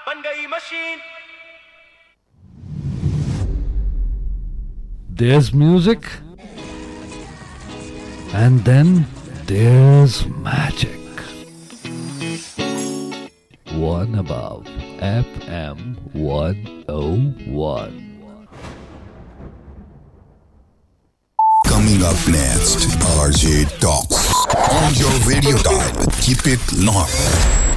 बन गई machine. There's music, and then there's magic. One above FM 101. Coming up next, RJ Talks on your radio dial. Keep it locked.